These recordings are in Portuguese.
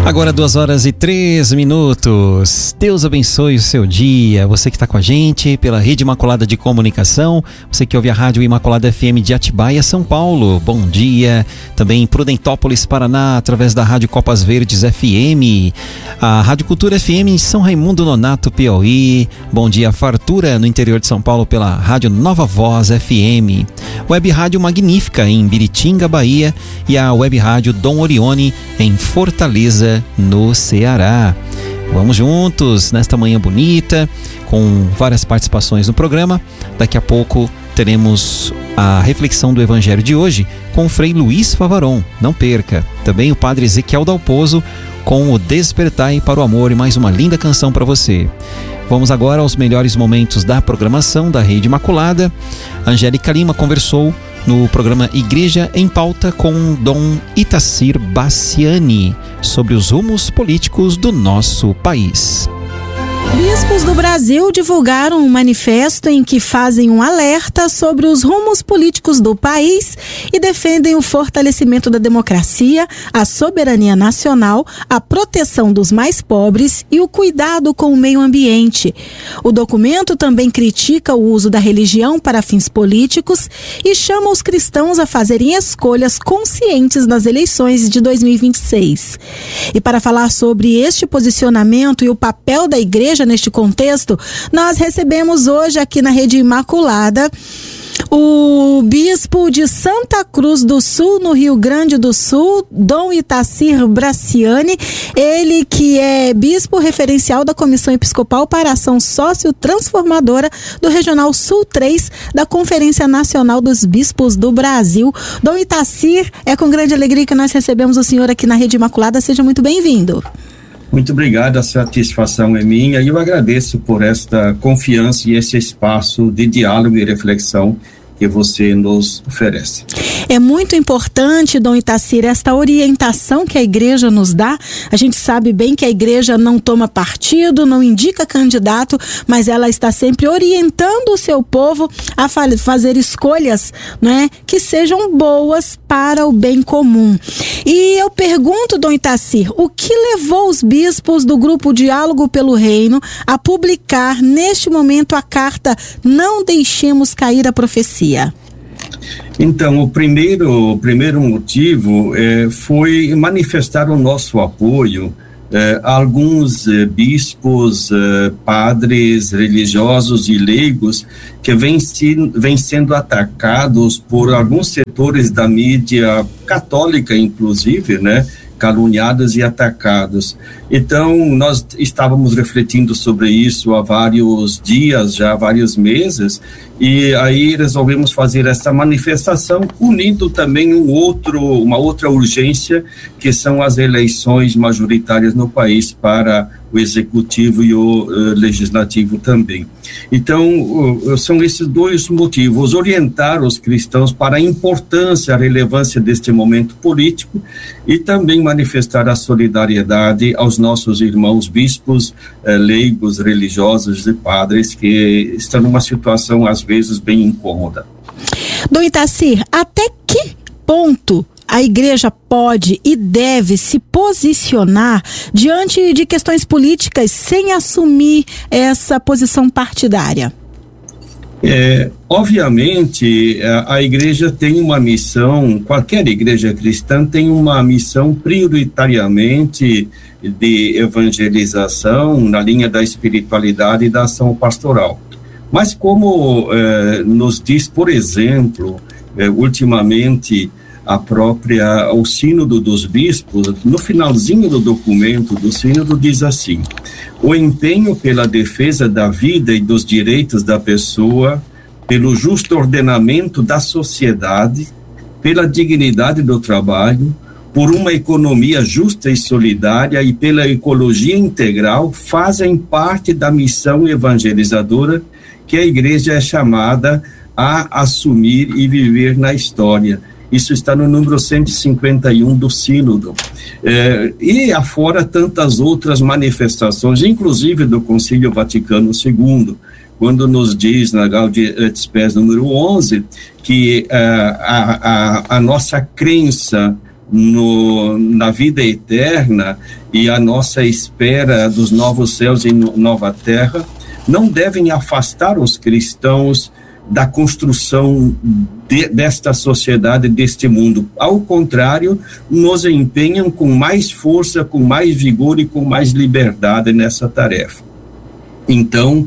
Agora 2h03. Deus abençoe o seu dia. Você que está com a gente pela Rede Imaculada de Comunicação, você que ouve a Rádio Imaculada FM de Atibaia, São Paulo, bom dia. Também em Prudentópolis, Paraná, através da Rádio Copas Verdes FM, a Rádio Cultura FM em São Raimundo Nonato, Piauí. Bom dia, Fartura, no interior de São Paulo, pela Rádio Nova Voz FM. Web Rádio Magnífica em Biritinga, Bahia, e a Web Rádio Dom Orione em Fortaleza, no Ceará. Vamos juntos nesta manhã bonita, com várias participações no programa. Daqui a pouco teremos a reflexão do Evangelho de hoje com o Frei Luiz Favaron, não perca. Também o Padre Ezequiel Dalpozo com o Despertai para o Amor e mais uma linda canção para você. Vamos agora aos melhores momentos da programação da Rede Imaculada. Angélica Lima conversou no programa Igreja em Pauta com Dom Itacir Bassiani sobre os rumos políticos do nosso país. Bispos do Brasil divulgaram um manifesto em que fazem um alerta sobre os rumos políticos do país e defendem o fortalecimento da democracia, a soberania nacional, a proteção dos mais pobres e o cuidado com o meio ambiente. O documento também critica o uso da religião para fins políticos e chama os cristãos a fazerem escolhas conscientes nas eleições de 2026. E para falar sobre este posicionamento e o papel da Igreja neste contexto, nós recebemos hoje aqui na Rede Imaculada o bispo de Santa Cruz do Sul, no Rio Grande do Sul, Dom Itacir Bassiani, ele que é bispo referencial da Comissão Episcopal para a Ação Sócio-Transformadora do Regional Sul 3 da Conferência Nacional dos Bispos do Brasil. Dom Itacir, é com grande alegria que nós recebemos o senhor aqui na Rede Imaculada. Seja muito bem-vindo. Muito obrigado, a satisfação é minha e eu agradeço por esta confiança e esse espaço de diálogo e reflexão que você nos oferece. É muito importante, Dom Itacir, esta orientação que a Igreja nos dá. A gente sabe bem que a Igreja não toma partido, não indica candidato, mas ela está sempre orientando o seu povo a fazer escolhas, né, que sejam boas para o bem comum. E eu pergunto, Dom Itacir, o que levou os bispos do Grupo Diálogo pelo Reino a publicar neste momento a carta Não Deixemos Cair a Profecia? Então, o primeiro motivo foi manifestar o nosso apoio a alguns bispos, padres religiosos e leigos que vêm sendo atacados por alguns setores da mídia católica, inclusive, né? Caluniados e atacados. Então, nós estávamos refletindo sobre isso há vários dias, já há vários meses, e aí resolvemos fazer essa manifestação, unindo também uma outra urgência, que são as eleições majoritárias no país para o executivo e o legislativo também. Então, são esses dois motivos: orientar os cristãos para a importância, a relevância deste momento político e também manifestar a solidariedade aos nossos irmãos bispos, leigos, religiosos e padres que estão numa situação às vezes bem incômoda. Dom Itacir, até que ponto a Igreja pode e deve se posicionar diante de questões políticas sem assumir essa posição partidária? Obviamente, a Igreja tem uma missão, qualquer igreja cristã tem uma missão prioritariamente de evangelização na linha da espiritualidade e da ação pastoral. Mas como nos diz, por exemplo, ultimamente, o Sínodo dos Bispos, no finalzinho do documento do Sínodo diz assim: o empenho pela defesa da vida e dos direitos da pessoa, pelo justo ordenamento da sociedade, pela dignidade do trabalho, por uma economia justa e solidária e pela ecologia integral fazem parte da missão evangelizadora que a Igreja é chamada a assumir e viver na história. Isso está no número 151 do Sínodo. E afora tantas outras manifestações, inclusive do Concílio Vaticano II, quando nos diz na Gaudete et Spes número 11, que a nossa crença na vida eterna e a nossa espera dos novos céus e nova terra, não devem afastar os cristãos da construção desta sociedade, deste mundo. Ao contrário, nos empenham com mais força, com mais vigor e com mais liberdade nessa tarefa. Então,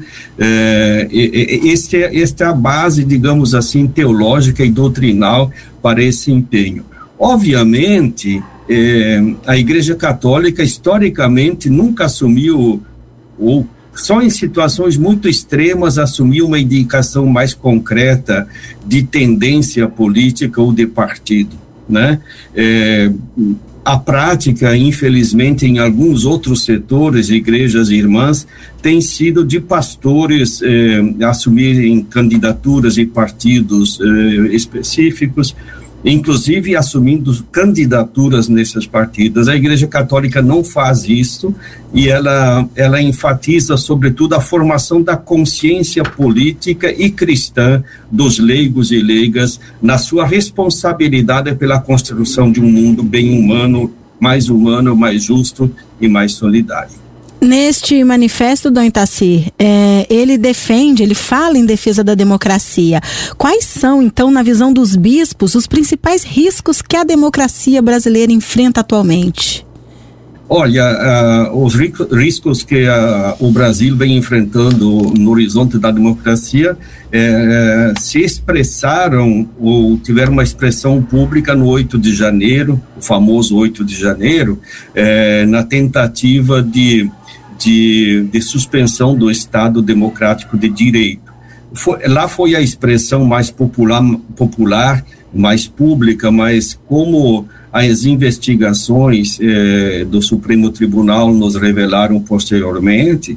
esta é a base, digamos assim, teológica e doutrinal para esse empenho. Obviamente, a Igreja Católica, historicamente, nunca assumiu, ou só em situações muito extremas, assumiu uma indicação mais concreta de tendência política ou de partido, né? A prática, infelizmente, em alguns outros setores, igrejas irmãs, tem sido de pastores assumirem candidaturas e partidos específicos, inclusive assumindo candidaturas nesses partidos. A Igreja Católica não faz isso e ela enfatiza, sobretudo, a formação da consciência política e cristã dos leigos e leigas na sua responsabilidade pela construção de um mundo bem humano, mais justo e mais solidário. Neste manifesto, Dom Itacir, ele fala em defesa da democracia. Quais são, então, na visão dos bispos, os principais riscos que a democracia brasileira enfrenta atualmente? Olha, os riscos que o Brasil vem enfrentando no horizonte da democracia se expressaram ou tiveram uma expressão pública no 8 de janeiro, o famoso 8 de janeiro, na tentativa de suspensão do Estado Democrático de Direito. Lá foi a expressão mais popular, mais pública, mas como as investigações do Supremo Tribunal nos revelaram posteriormente,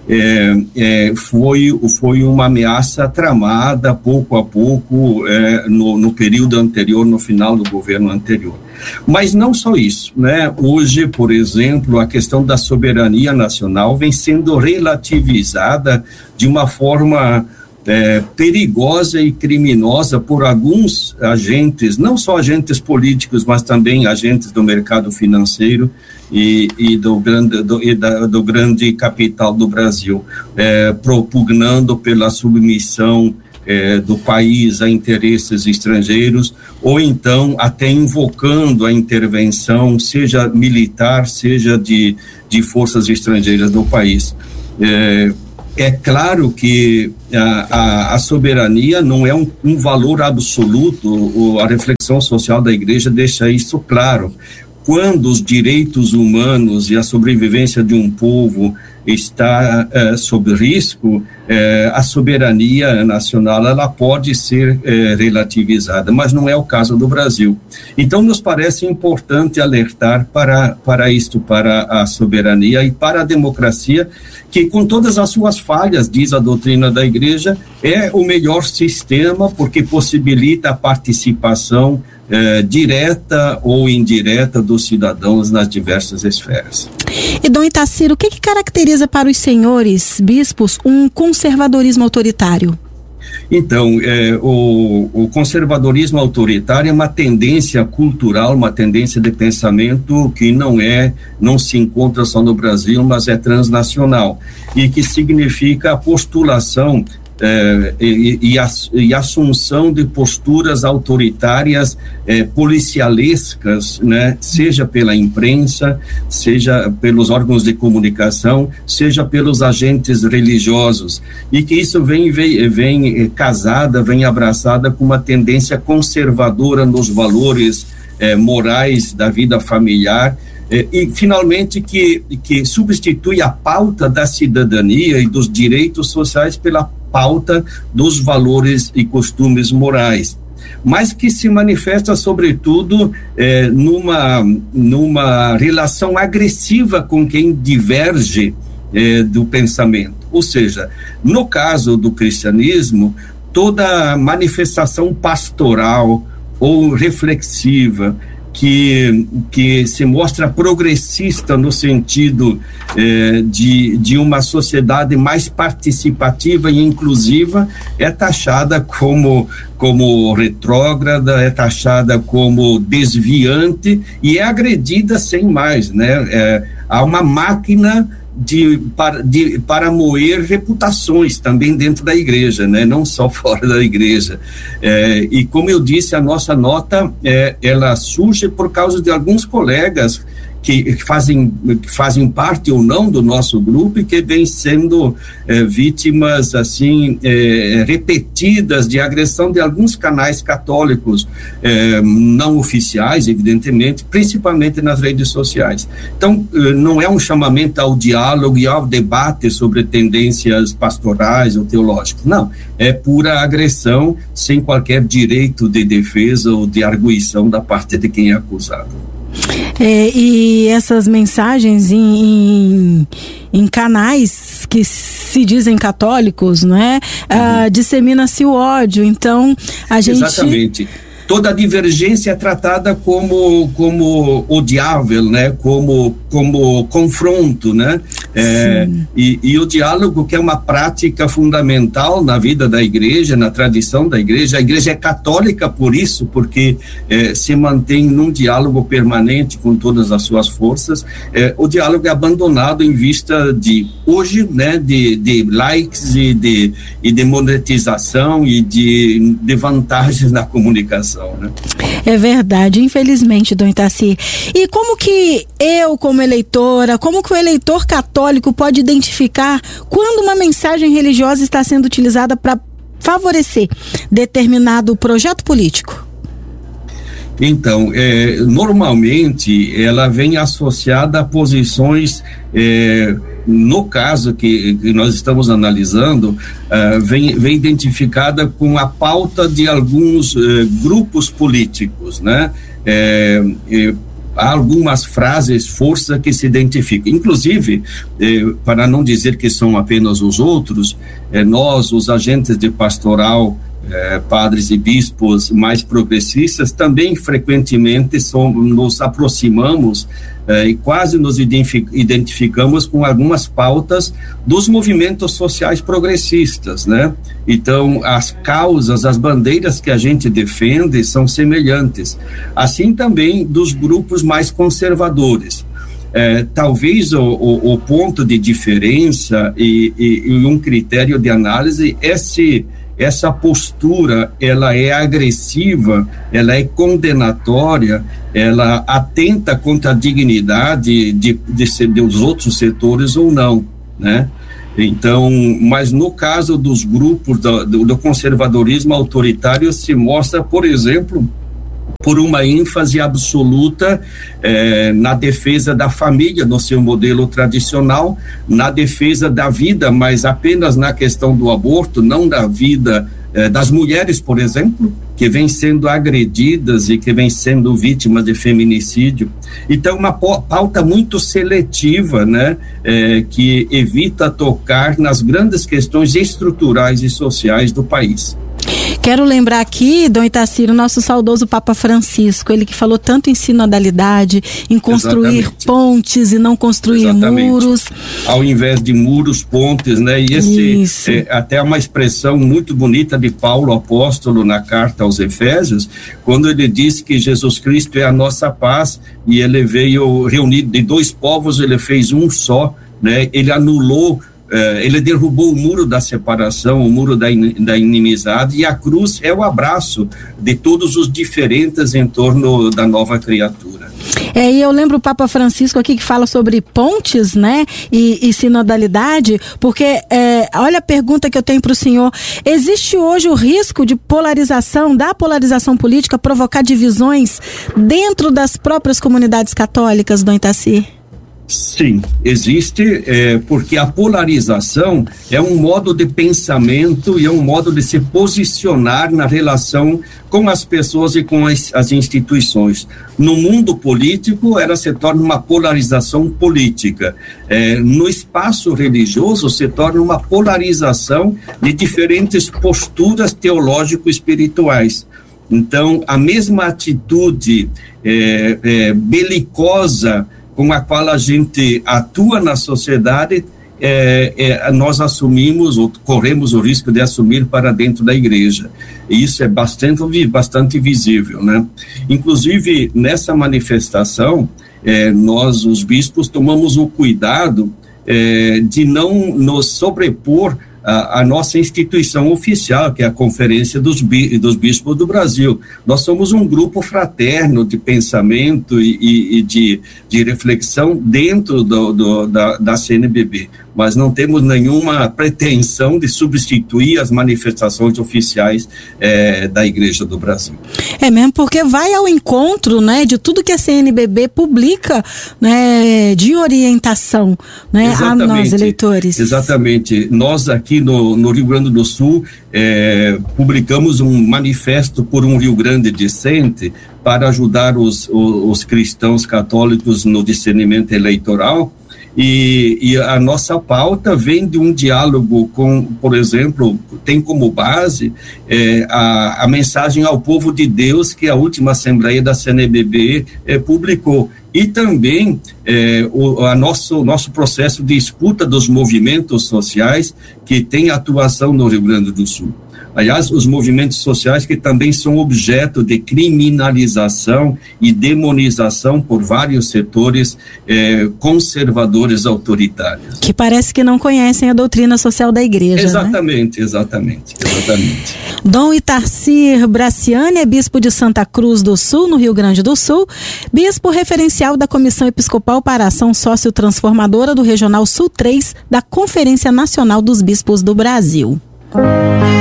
foi uma ameaça tramada pouco a pouco no período anterior, no final do governo anterior. Mas não só isso, né? Hoje, por exemplo, a questão da soberania nacional vem sendo relativizada de uma forma perigosa e criminosa por alguns agentes, não só agentes políticos, mas também agentes do mercado financeiro e do grande capital do Brasil, propugnando pela submissão do país a interesses estrangeiros, ou então até invocando a intervenção, seja militar, seja de forças estrangeiras do país. É claro que a soberania não é um valor absoluto, a reflexão social da Igreja deixa isso claro. Quando os direitos humanos e a sobrevivência de um povo está sob risco, a soberania nacional ela pode ser relativizada, mas não é o caso do Brasil. Então, nos parece importante alertar para isto, para a soberania e para a democracia, que com todas as suas falhas, diz a doutrina da Igreja, é o melhor sistema porque possibilita a participação direta ou indireta dos cidadãos nas diversas esferas. E Dom Itacir, o que caracteriza para os senhores bispos um conservadorismo autoritário? Então, o conservadorismo autoritário é uma tendência cultural, uma tendência de pensamento que não se encontra só no Brasil, mas é transnacional, e que significa a postulação e assunção de posturas autoritárias policialescas, né? Seja pela imprensa, seja pelos órgãos de comunicação, seja pelos agentes religiosos, e que isso vem casada, vem abraçada com uma tendência conservadora nos valores morais da vida familiar, e finalmente que substitui a pauta da cidadania e dos direitos sociais pela pauta dos valores e costumes morais, mas que se manifesta sobretudo numa relação agressiva com quem diverge do pensamento. Ou seja, no caso do cristianismo, toda manifestação pastoral ou reflexiva que se mostra progressista no sentido de uma sociedade mais participativa e inclusiva, é taxada como retrógrada, é taxada como desviante e é agredida sem mais, né? Há uma máquina para moer reputações também dentro da igreja, né? Não só fora da igreja. E como eu disse, a nossa nota ela surge por causa de alguns colegas que fazem parte ou não do nosso grupo e que vêm sendo vítimas assim repetidas de agressão de alguns canais católicos não oficiais, evidentemente, principalmente nas redes sociais. Então, não é um chamamento ao diálogo e ao debate sobre tendências pastorais ou teológicas, não, é pura agressão sem qualquer direito de defesa ou de arguição da parte de quem é acusado. E essas mensagens em canais que se dizem católicos, não é? Dissemina-se o ódio, então a gente... Exatamente. Toda divergência é tratada como odiável, né? Como confronto, né? E o diálogo, que é uma prática fundamental na vida da igreja, na tradição da igreja. A igreja é católica por isso, porque se mantém num diálogo permanente com todas as suas forças. O diálogo é abandonado em vista de hoje, né? De likes e de monetização e de vantagens na comunicação. Né? É verdade, infelizmente, Dom Itaci. E como que eu, como eleitora, como que o eleitor católico pode identificar quando uma mensagem religiosa está sendo utilizada para favorecer determinado projeto político? Então, normalmente ela vem associada a posições, no caso que nós estamos analisando, vem identificada com a pauta de alguns grupos políticos, né? Há algumas frases, força que se identificam. Inclusive, para não dizer que são apenas os outros, nós, os agentes de pastoral, padres e bispos mais progressistas, também frequentemente nos aproximamos e quase nos identificamos com algumas pautas dos movimentos sociais progressistas, né? Então, as causas, as bandeiras que a gente defende são semelhantes, assim também dos grupos mais conservadores. Talvez o ponto de diferença e um critério de análise é se essa postura, ela é agressiva, ela é condenatória, ela atenta contra a dignidade dos outros setores ou não, né? Então, mas no caso dos grupos do conservadorismo autoritário se mostra, por exemplo, por uma ênfase absoluta na defesa da família no seu modelo tradicional, na defesa da vida, mas apenas na questão do aborto, não da vida das mulheres, por exemplo, que vêm sendo agredidas e que vêm sendo vítimas de feminicídio. Então, uma pauta muito seletiva, né, que evita tocar nas grandes questões estruturais e sociais do país. Quero lembrar aqui, Dom Itaci, o nosso saudoso Papa Francisco, ele que falou tanto em sinodalidade, em construir pontes e não construir muros. Ao invés de muros, pontes, né? E esse até uma expressão muito bonita de Paulo apóstolo na carta aos Efésios, quando ele diz que Jesus Cristo é a nossa paz e ele veio reunido de dois povos, ele fez um só, né? Ele anulou, ele derrubou o muro da separação, o muro da inimizade, e a cruz é o abraço de todos os diferentes em torno da nova criatura. E eu lembro o Papa Francisco aqui que fala sobre pontes, né, e sinodalidade, porque olha a pergunta que eu tenho para o senhor: existe hoje o risco de da polarização política provocar divisões dentro das próprias comunidades católicas, Dom Itaci? Sim, existe, porque a polarização é um modo de pensamento e é um modo de se posicionar na relação com as pessoas e com as instituições. No mundo político, ela se torna uma polarização política. No espaço religioso, se torna uma polarização de diferentes posturas teológico-espirituais. Então, a mesma atitude belicosa com a qual a gente atua na sociedade, nós assumimos ou corremos o risco de assumir para dentro da igreja. E isso é bastante visível, né? Inclusive, nessa manifestação, nós, os bispos, tomamos o cuidado de não nos sobrepor a nossa instituição oficial, que é a Conferência dos Bispos do Brasil. Nós somos um grupo fraterno de pensamento e de reflexão dentro da CNBB, mas não temos nenhuma pretensão de substituir as manifestações oficiais da Igreja do Brasil. É mesmo, porque vai ao encontro, né, de tudo que a CNBB publica, né, de orientação, né, a nós, eleitores. Exatamente. Nós aqui no Rio Grande do Sul publicamos um manifesto por um Rio Grande decente para ajudar os cristãos católicos no discernimento eleitoral. E a nossa pauta vem de um diálogo com, por exemplo, tem como base a mensagem ao povo de Deus que a última Assembleia da CNBB publicou, e também nosso processo de escuta dos movimentos sociais que tem atuação no Rio Grande do Sul. Aliás, os movimentos sociais que também são objeto de criminalização e demonização por vários setores conservadores autoritários. Que parece que não conhecem a doutrina social da igreja, exatamente, né? Exatamente. Dom Itarcir Braciani é bispo de Santa Cruz do Sul, no Rio Grande do Sul, bispo referencial da Comissão Episcopal para a Ação Sócio-Transformadora do Regional Sul 3 da Conferência Nacional dos Bispos do Brasil.